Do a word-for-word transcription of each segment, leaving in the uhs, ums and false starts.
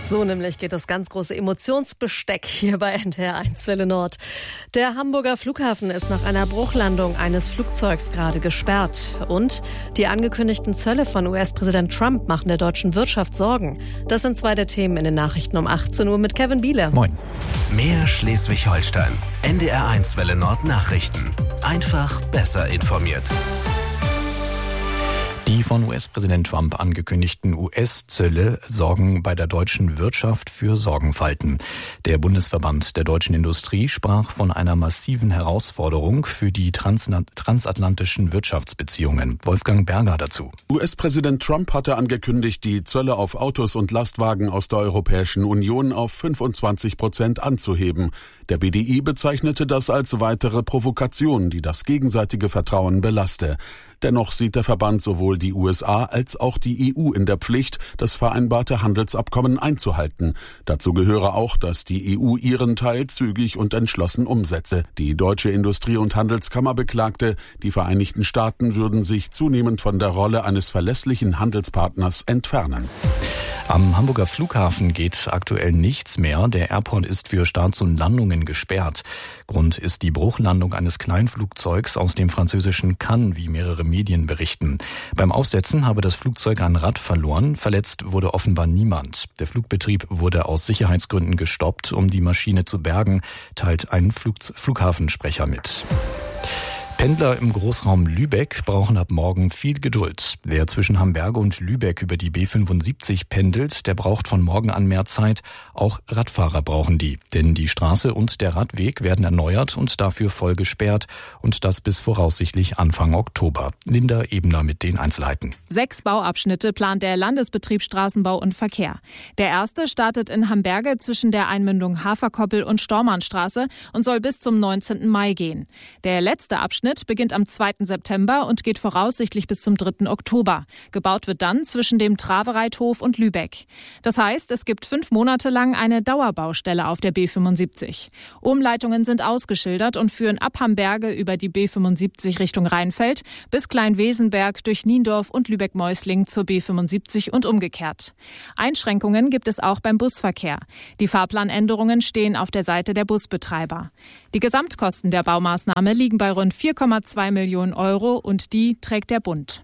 So nämlich geht das ganz große Emotionsbesteck hier bei N T R eins Welle Nord. Der Hamburger Flughafen ist nach einer Bruchlandung eines Flugzeugs gerade gesperrt. Und die angekündigten Zölle von U S-Präsident Trump machen der deutschen Wirtschaft Sorgen. Das sind zwei der Themen in den Nachrichten um achtzehn Uhr mit Kevin Biele. Moin. Mehr Schleswig-Holstein. N D R eins Welle Nord Nachrichten. Einfach besser informiert. Die von U S-Präsident Trump angekündigten U S-Zölle sorgen bei der deutschen Wirtschaft für Sorgenfalten. Der Bundesverband der deutschen Industrie sprach von einer massiven Herausforderung für die transatlantischen Wirtschaftsbeziehungen. Wolfgang Berger dazu. U S-Präsident Trump hatte angekündigt, die Zölle auf Autos und Lastwagen aus der Europäischen Union auf fünfundzwanzig Prozent anzuheben. Der B D I bezeichnete das als weitere Provokation, die das gegenseitige Vertrauen belaste. Dennoch sieht der Verband sowohl die U S A als auch die E U in der Pflicht, das vereinbarte Handelsabkommen einzuhalten. Dazu gehöre auch, dass die E U ihren Teil zügig und entschlossen umsetze. Die Deutsche Industrie- und Handelskammer beklagte, die Vereinigten Staaten würden sich zunehmend von der Rolle eines verlässlichen Handelspartners entfernen. Am Hamburger Flughafen geht aktuell nichts mehr. Der Airport ist für Starts und Landungen gesperrt. Grund ist die Bruchlandung eines Kleinflugzeugs aus dem französischen Cannes, wie mehrere Medien berichten. Beim Aufsetzen habe das Flugzeug ein Rad verloren. Verletzt wurde offenbar niemand. Der Flugbetrieb wurde aus Sicherheitsgründen gestoppt, um die Maschine zu bergen, teilt ein Flug- Flughafensprecher mit. Pendler im Großraum Lübeck brauchen ab morgen viel Geduld. Wer zwischen Hamberge und Lübeck über die B fünfundsiebzig pendelt, der braucht von morgen an mehr Zeit. Auch Radfahrer brauchen die. Denn die Straße und der Radweg werden erneuert und dafür voll gesperrt. Und das bis voraussichtlich Anfang Oktober. Linda Ebner mit den Einzelheiten. Sechs Bauabschnitte plant der Landesbetrieb Straßenbau und Verkehr. Der erste startet in Hamberge zwischen der Einmündung Haferkoppel und Stormannstraße und soll bis zum neunzehnten Mai gehen. Der letzte Abschnitt beginnt am zweiten September und geht voraussichtlich bis zum dritten Oktober. Gebaut wird dann zwischen dem Travereithof und Lübeck. Das heißt, es gibt fünf Monate lang eine Dauerbaustelle auf der B fünfundsiebzig. Umleitungen sind ausgeschildert und führen ab Hamberge über die B fünfundsiebzig Richtung Rheinfeld bis Kleinwesenberg durch Niendorf und Lübeck-Meusling zur B fünfundsiebzig und umgekehrt. Einschränkungen gibt es auch beim Busverkehr. Die Fahrplanänderungen stehen auf der Seite der Busbetreiber. Die Gesamtkosten der Baumaßnahme liegen bei rund vier Komma zwei Millionen Euro und die trägt der Bund.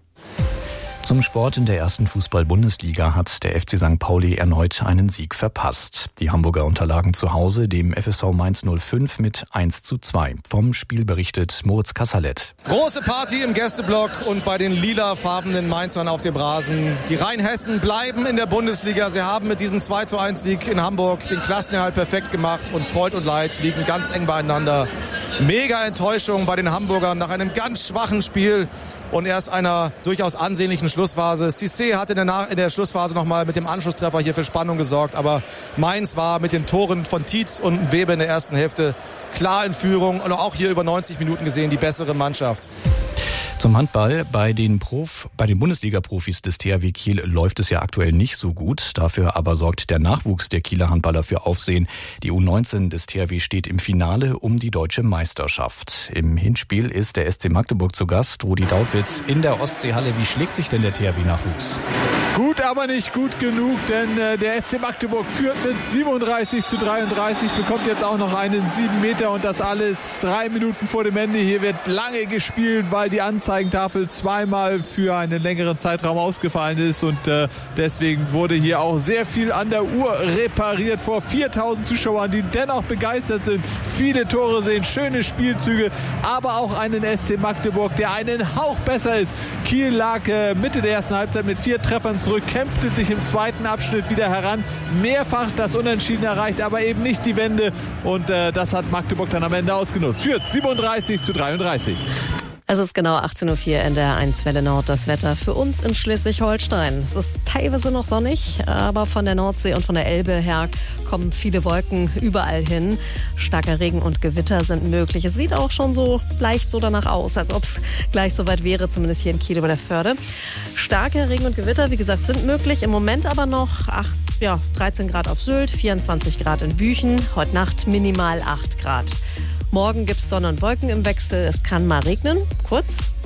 Zum Sport in der ersten Fußball-Bundesliga hat der F C Sankt Pauli erneut einen Sieg verpasst. Die Hamburger unterlagen zu Hause dem F S V Mainz null fünf mit eins zu zwei. Vom Spiel berichtet Moritz Kasserlet. Große Party im Gästeblock und bei den lilafarbenen Mainzern auf dem Rasen. Die Rheinhessen bleiben in der Bundesliga. Sie haben mit diesem zwei zu eins Sieg in Hamburg den Klassenerhalt perfekt gemacht und Freud und Leid liegen ganz eng beieinander. Mega Enttäuschung bei den Hamburgern nach einem ganz schwachen Spiel. Und erst einer durchaus ansehnlichen Schlussphase. Cissé hat in der, Nach- in der Schlussphase nochmal mit dem Anschlusstreffer hier für Spannung gesorgt. Aber Mainz war mit den Toren von Tietz und Weber in der ersten Hälfte klar in Führung. Und auch hier über neunzig Minuten gesehen die bessere Mannschaft. Zum Handball. Bei den, Prof, bei den Bundesliga-Profis des T H W Kiel läuft es ja aktuell nicht so gut. Dafür aber sorgt der Nachwuchs der Kieler Handballer für Aufsehen. Die U neunzehn des T H W steht im Finale um die deutsche Meisterschaft. Im Hinspiel ist der S C Magdeburg zu Gast. Rudi Dautwitz in der Ostseehalle. Wie schlägt sich denn der T H W-Nachwuchs? Gut, aber nicht gut genug, denn äh, der S C Magdeburg führt mit siebenunddreißig zu dreiunddreißig, bekommt jetzt auch noch einen sieben Meter und das alles drei Minuten vor dem Ende. Hier wird lange gespielt, weil die Anzeigentafel zweimal für einen längeren Zeitraum ausgefallen ist und äh, deswegen wurde hier auch sehr viel an der Uhr repariert vor viertausend Zuschauern, die dennoch begeistert sind. Viele Tore sehen, schöne Spielzüge, aber auch einen S C Magdeburg, der einen Hauch besser ist. Kiel lag äh, Mitte der ersten Halbzeit mit vier Treffern zurück, kämpfte sich im zweiten Abschnitt wieder heran, mehrfach das Unentschieden erreicht, aber eben nicht die Wende und äh, das hat Magdeburg dann am Ende ausgenutzt. Führt siebenunddreißig zu dreiunddreißig. Es ist genau achtzehn Uhr vier in der eins Welle Nord. Das Wetter für uns in Schleswig-Holstein. Es ist teilweise noch sonnig, aber von der Nordsee und von der Elbe her kommen viele Wolken überall hin. Starker Regen und Gewitter sind möglich. Es sieht auch schon so leicht so danach aus, als ob es gleich soweit wäre, zumindest hier in Kiel über der Förde. Starke Regen und Gewitter, wie gesagt, sind möglich. Im Moment aber noch acht, ja, dreizehn Grad auf Sylt, vierundzwanzig Grad in Büchen. Heute Nacht minimal acht Grad. Morgen gibt es Sonne und Wolken im Wechsel. Es kann mal regnen, kurz, bei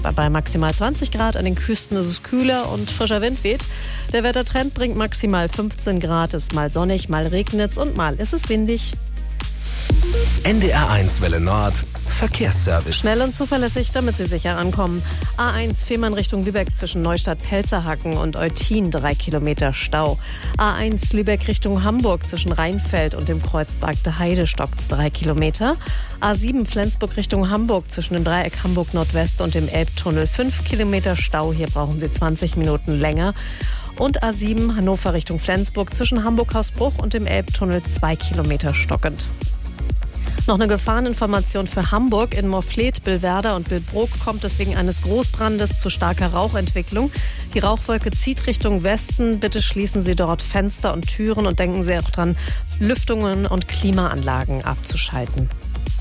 bei maximal zwanzig Grad. An den Küsten ist es kühler und frischer Wind weht. Der Wettertrend bringt maximal fünfzehn Grad, ist mal sonnig, mal regnet es und mal ist es windig. N D R eins Welle Nord Verkehrsservice. Schnell und zuverlässig, damit Sie sicher ankommen. A eins Fehmarn Richtung Lübeck zwischen Neustadt-Pelzerhaken und Eutin, drei Kilometer Stau. A eins Lübeck Richtung Hamburg zwischen Rheinfeld und dem Kreuz Bargte Heide stockt's drei Kilometer. A sieben Flensburg Richtung Hamburg zwischen dem Dreieck Hamburg Nordwest und dem Elbtunnel fünf Kilometer Stau. Hier brauchen Sie zwanzig Minuten länger. Und A sieben Hannover Richtung Flensburg zwischen Hamburg-Hausbruch und dem Elbtunnel zwei Kilometer stockend. Noch eine Gefahreninformation für Hamburg. In Morfleet, Billwerder und Billbrook kommt es wegen eines Großbrandes zu starker Rauchentwicklung. Die Rauchwolke zieht Richtung Westen. Bitte schließen Sie dort Fenster und Türen und denken Sie auch dran, Lüftungen und Klimaanlagen abzuschalten.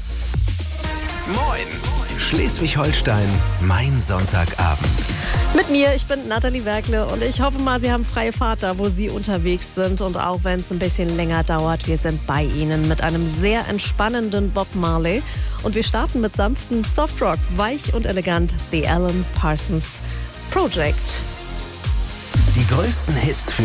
Moin! Schleswig-Holstein, mein Sonntagabend. Mit mir, ich bin Nathalie Werkle und ich hoffe mal, Sie haben freie Fahrt da, wo Sie unterwegs sind. Und auch wenn es ein bisschen länger dauert, wir sind bei Ihnen mit einem sehr entspannenden Bob Marley. Und wir starten mit sanftem Softrock, weich und elegant, The Alan Parsons Project. Die größten Hits für